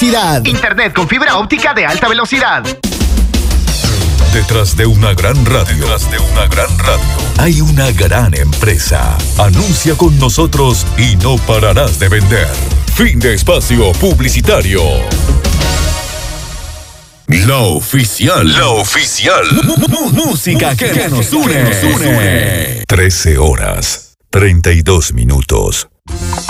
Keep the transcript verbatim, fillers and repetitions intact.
Internet con fibra óptica de alta velocidad. Detrás de una gran radio, detrás de una gran radio, hay una gran empresa. Anuncia con nosotros y no pararás de vender. Fin de espacio publicitario. La oficial. La oficial. Música que, que nos une. Nos une. trece horas, treinta y dos minutos.